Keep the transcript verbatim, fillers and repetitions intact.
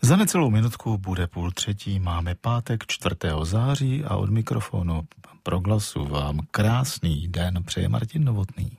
Za necelou minutku bude půl třetí, máme pátek čtvrtého září a od mikrofonu Proglasu vám krásný den přeje Martin Novotný.